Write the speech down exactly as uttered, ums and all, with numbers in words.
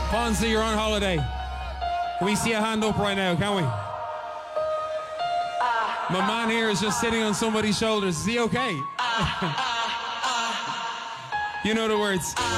Fonzie, you're on holiday. Can we see a hand up right now, can we? My man here is just sitting on somebody's shoulders. Is he okay? You know the words.